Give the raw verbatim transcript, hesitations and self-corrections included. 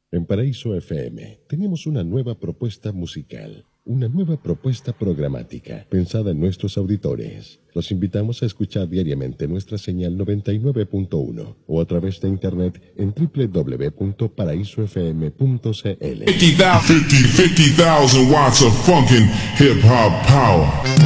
En Paraíso F M tenemos una nueva propuesta musical, una nueva propuesta programática pensada en nuestros auditores. Los invitamos a escuchar diariamente nuestra señal noventa y nueve punto uno o a través de internet en doble u doble u doble u punto paraíso f m punto c l. fifty thousand watts of funkin' hip hop power.